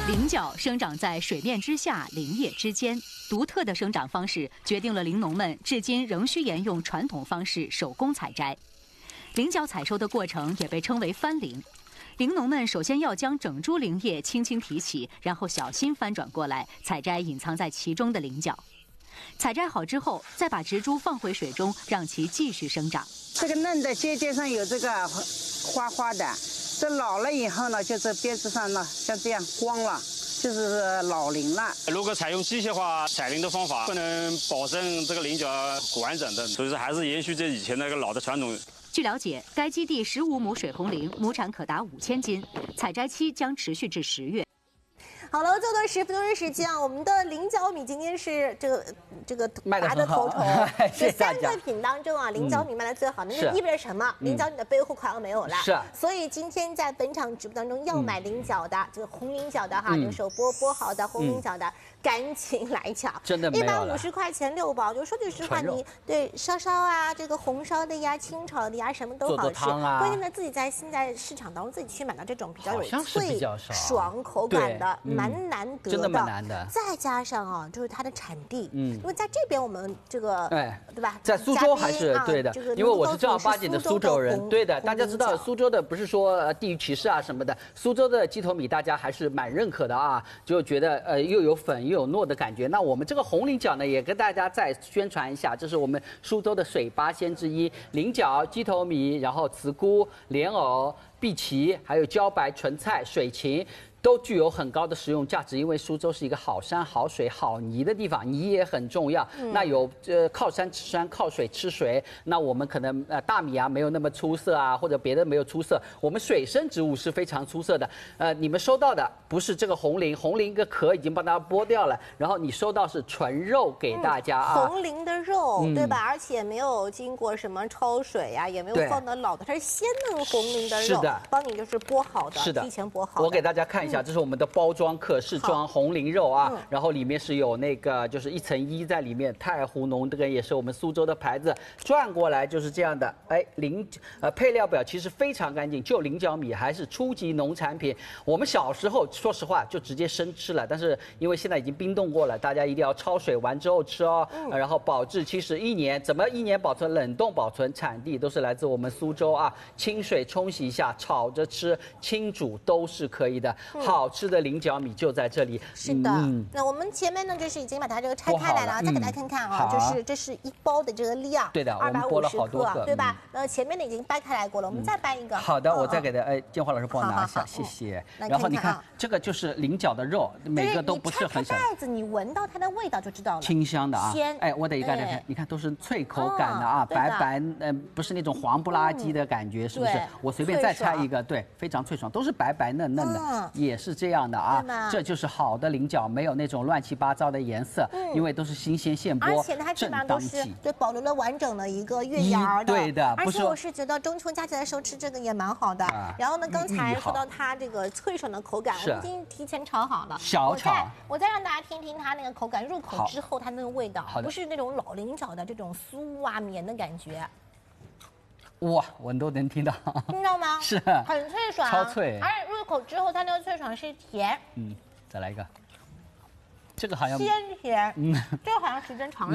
菱角生长在水面之下、林叶之间，独特的生长方式决定了林农们至今仍需沿用传统方式手工采摘。菱角采收的过程也被称为翻菱。林农们首先要将整株菱叶轻轻提起，然后小心翻转过来，采摘隐藏在其中的菱角。采摘好之后，再把植株放回水中，让其继续生长。 这个嫩的尖尖上有这个花花的，这老了以后呢，就是边子上呢像这样光了，就是老菱了。 如果采用机械化采菱的方法，不能保证这个菱角完整的，所以说还是延续这以前那个老的传统。 据了解，该基地15亩水红菱亩产可达5000斤，采摘期将持续至10月。 好了，最后的10分钟的时间啊，我们的菱角米今天是这个拔得头筹。这3个品当中啊，菱角米卖的最好，那就意味着什么？菱角米的备货快要没有了。是。所以今天在本场直播当中要买菱角的，这个红菱角的哈，这个手剥好的红菱角的，赶紧来抢。 真的没有了。 150块钱6包，就说句实话，你对烧烧啊，这个红烧的呀、清炒的呀，什么都好吃。关键呢，自己在现在市场当中自己去买到这种比较有脆爽口感的。蛮难得的， 真的蛮难的。 再加上啊，就是它的产地，因为在这边我们这个，对吧？ 在苏州还是对的，因为我是正儿八经的苏州人，对的。大家知道苏州的不是说地域歧视啊什么的，苏州的鸡头米大家还是蛮认可的啊，就觉得又有粉又有糯的感觉。那我们这个红菱角呢，也跟大家再宣传一下，这是我们苏州的水八仙之一，菱角、鸡头米，然后茨菇、莲藕、碧琪，还有茭白、纯菜、水芹。都具有很高的食用价值，因为苏州是一个好山好水好泥的地方，泥也很重要。那有靠山吃山，靠水吃水。那我们可能大米啊没有那么出色啊，或者别的没有出色，我们水生植物是非常出色的。你们收到的不是这个红菱，红菱一个壳已经帮大家剥掉了，然后你收到是纯肉给大家啊。 红菱的肉，对吧？而且没有经过什么焯水呀，也没有放的老的，它是鲜嫩红菱的肉， 是的， 帮你就是剥好的， 是的， 提前剥好的。 我给大家看一下。这是我们的包装可视装红菱肉啊，然后里面是有那个就是1层衣在里面，太湖农这个也是我们苏州的牌子，转过来就是这样的。配料表其实非常干净，就菱角米还是初级农产品。我们小时候说实话就直接生吃了，但是因为现在已经冰冻过了，大家一定要焯水完之后吃哦。然后保质期是1年，怎么1年保存？冷冻保存，产地都是来自我们苏州啊，清水冲洗一下，炒着吃，清煮都是可以的。好吃的菱角米就在这里。 是的，那我们前面呢就是已经把它这个拆开来了，再给大家看看啊，就是这是1包的这个量， 对的，我们剥了好多个， 对吧？前面的已经掰开来过了，我们再掰一个。 好的，我再给的，建华老师帮我拿一下，谢谢。然后你看这个就是菱角的肉，每个都不是很小。 你拆开袋子，你闻到它的味道就知道了， 清香的啊。 鲜， 我得一个看，你看都是脆口感的啊，白白，不是那种黄不拉几的感觉，是不是？我随便再拆一个，对，非常脆爽，都是白白嫩嫩的，也是这样的啊。这就是好的菱角，没有那种乱七八糟的颜色，因为都是新鲜现剥， 而且它基本上都是对保留了完整的一个月牙的， 对的。 而且我是觉得中秋佳节的时候吃这个也蛮好的。然后呢，刚才说到它这个脆爽的口感，我们已经提前炒好了， 小炒。 我再让大家听听它那个口感，入口之后它那个味道，不是那种老菱角的这种酥啊绵的感觉。 哇，我都能听到， 听到吗？ 是， 很脆爽， 超脆。 而且入口之后，它那个脆爽是甜。 再来一个，这个好像鲜甜，这个好像时间长了。